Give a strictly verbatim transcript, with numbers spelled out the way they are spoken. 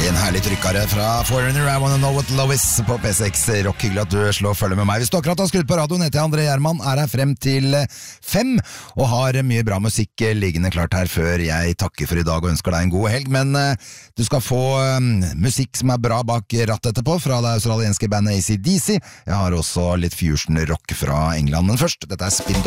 En herlig trykkare fra Foreigner, I Wanna Know What Love Is på P seks Rock. Hyggelig at du slår følge med meg. Hvis du akkurat har skrudd på radioen, heter jeg André Gjerman, er her frem til fem, og har mye bra musikk liggende klart her før jeg takker for i dag og ønsker deg en god helg. Men uh, du skal få um, musikk som er bra bak ratt etterpå, fra det australienske bandet A C D C. Jeg har også litt fusion rock fra England, men først, dette er Spin